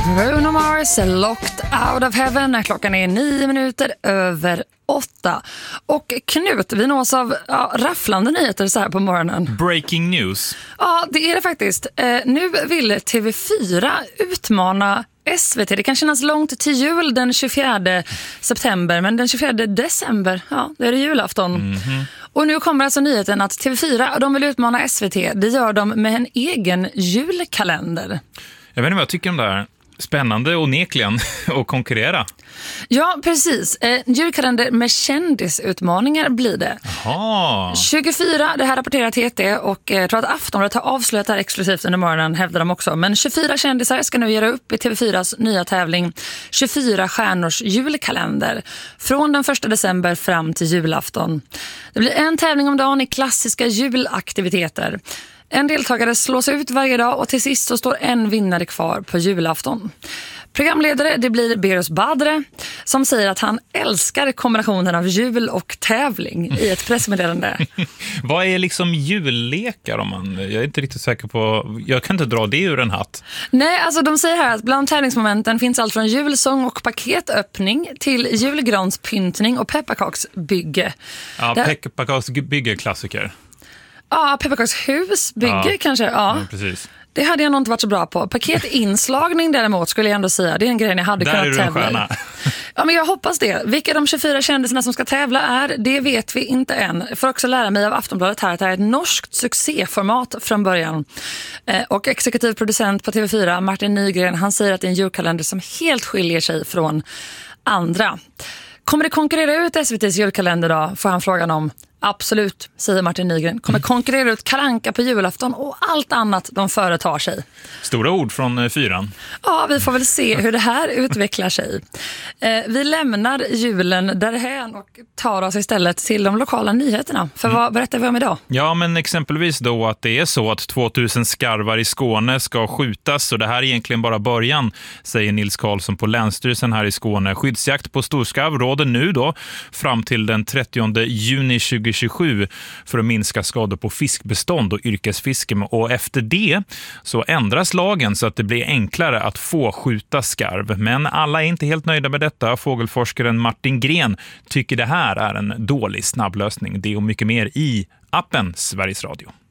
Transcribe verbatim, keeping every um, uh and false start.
Bruno Mars, Locked Out of Heaven. Klockan är nio minuter över åtta. Och Knut, vi nås av ja, rafflande nyheter så här på morgonen. Breaking news. Ja, det är det faktiskt. Eh, nu vill T V fyra utmana S V T. Det kan kännas långt till jul den tjugofjärde september, men den tjugofjärde december, ja, det är det julafton. Mm-hmm. Och nu kommer alltså nyheten att T V fyra, de vill utmana S V T. Det gör de med en egen julkalender. Jag vet inte vad jag tycker om det här. Spännande och nekligen att konkurrera. Ja, precis. Eh, julkalender med kändisutmaningar blir det. Jaha. tjugofyra, det här rapporterar T T och eh, jag tror att Aftonbladet har avslöjat det här exklusivt under morgonen, hävdar de också. Men tjugofyra kändisar ska nu göra upp i T V fyras nya tävling tjugofyra stjärnors julkalender från den första december fram till julafton. Det blir en tävling om dagen i klassiska julaktiviteter. En deltagare slås ut varje dag och till sist så står en vinnare kvar på julafton. Programledare, det blir Behruz Badre som säger att han älskar kombinationen av jul och tävling i ett pressmeddelande. Vad är liksom jullekar om man? Jag är inte riktigt säker på, jag kan inte dra det ur en hatt. Nej, alltså de säger här att bland tävlingsmomenten finns allt från julsång och paketöppning till julgranspyntning och pepparkaksbygge. Ja, pepparkaksbygge är klassiker. Ja, pepparkakshusbygge ja, kanske. Ja. ja, precis. Det hade jag nog inte varit så bra på. Paketinslagning däremot skulle jag ändå säga. Det är en grej jag hade där kunnat tävla i. Ja, men jag hoppas det. Vilka de tjugofyra kändisarna som ska tävla är, det vet vi inte än. Jag får också lära mig av Aftonbladet här att det här är ett norskt succéformat från början. Eh, och exekutiv producent på T V fyra, Martin Nygren, han säger att det är en julkalender som helt skiljer sig från andra. Kommer det konkurrera ut S V T:s julkalender då? Får han frågan om. Absolut, säger Martin Nygren. Kommer konkurrera ut Kalle Anka på julafton och allt annat de företar sig. Stora ord från fyran. Ja, vi får väl se hur det här utvecklar sig. Eh, vi lämnar julen därhän och tar oss istället till de lokala nyheterna. För vad berättar vi om idag? Ja, men exempelvis då att det är så att tvåtusen skarvar i Skåne ska skjutas. Och det här är egentligen bara början, säger Nils Karlsson på Länsstyrelsen här i Skåne. Skyddsjakt på storskarv råder nu då fram till den trettionde juni tjugohundratjugosju för att minska skador på fiskbestånd och yrkesfiske. Och efter det så ändras lagen så att det blir enklare att få skjuta skarv. Men alla är inte helt nöjda med detta. Fågelforskaren Martin Gren tycker det här är en dålig snabblösning. Det och mycket mer i appen Sveriges Radio.